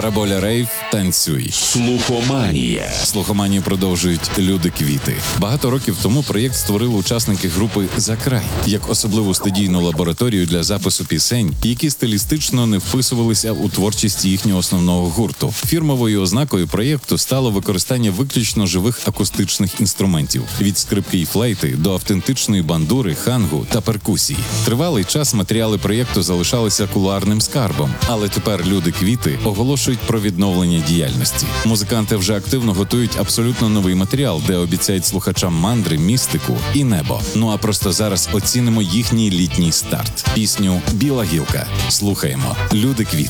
Параболя Рейв, танцюй. Слухоманія. Слухоманію продовжують Люди Квіти. Багато років тому проєкт створили учасники групи «За край» як особливу студійну лабораторію для запису пісень, які стилістично не вписувалися у творчість їхнього основного гурту. Фірмовою ознакою проєкту стало використання виключно живих акустичних інструментів – від скрипки й флейти до автентичної бандури, хангу та перкусії. Тривалий час матеріали проєкту залишалися кулуарним скарбом, але тепер Люди Квіти оголошують про відновлення діяльності. Музиканти вже активно готують абсолютно новий матеріал, де обіцяють слухачам мандри, містику і небо. Ну а просто зараз оцінимо їхній літній старт. Пісню «Біла гілка». Слухаємо. Люди Квіти.